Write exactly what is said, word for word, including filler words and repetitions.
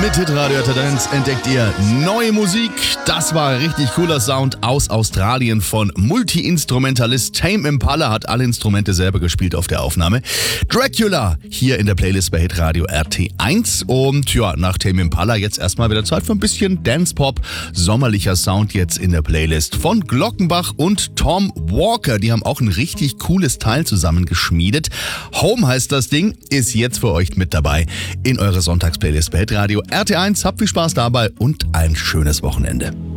Mit Hitradio Tendenz entdeckt ihr neue Musik. Das war richtig cooler Sound aus Australien von Multi-Instrumentalist Tame Impala, hat alle Instrumente selber gespielt auf der Aufnahme. Dracula hier in der Playlist bei Hitradio R T eins. Und ja, nach Tame Impala jetzt erstmal wieder Zeit für ein bisschen Dance-Pop. Sommerlicher Sound jetzt in der Playlist von Glockenbach und Tom Walker. Die haben auch ein richtig cooles Teil zusammengeschmiedet. Home heißt das Ding, ist jetzt für euch mit dabei in eurer Sonntagsplaylist bei Hitradio R T eins. Habt viel Spaß dabei und ein schönes Wochenende.